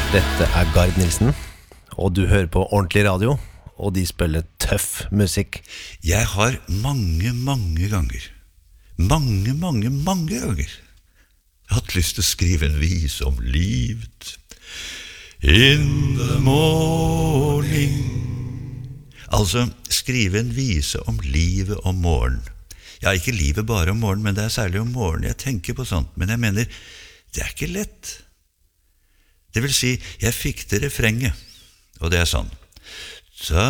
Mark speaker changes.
Speaker 1: Dette Gard Nilsen, og du hører på Ordentlig Radio, og de spiller tøff musikk.
Speaker 2: Jeg har mange ganger hatt lyst til å skrive en vise om livet. In the morning. Altså, skrive en vise om livet om morgen. Ja, ikke livet bare om morgen, men det særlig om morgen. Jeg tenker på sånt, men jeg mener, det ikke lett. Det vil si, jeg fikk det refrenget, og det sånn.